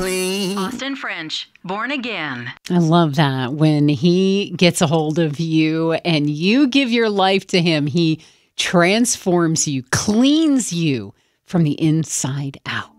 clean. Austin French, Born Again. I love that. When he gets a hold of you and you give your life to him, he transforms you, cleans you from the inside out.